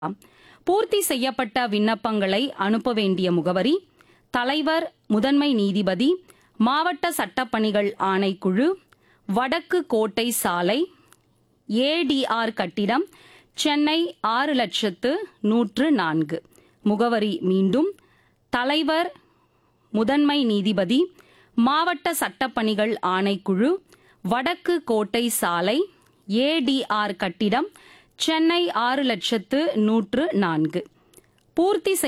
பூர்த்தி செய்யப்பட்ட விண்ணப்பங்களை அனுப்ப வேண்டிய முகவரி: தலைவர், முதன்மை நீதிபதி, மாவட்ட சட்டப்பணிகள் ஆணைக்குழு, வடக்கு கோட்டை சாலை, ஏடிஆர் கட்டிடம், சென்னை 6,104. முகவரி மீண்டும்: தலைவர், முதன்மை நீதிபதி, மாவட்ட சட்டப்பணிகள் ஆணைக்குழு, வடக்கு கோட்டை சாலை, ஏடிஆர் கட்டிடம், சென்னை 6,104. பூர்த்தி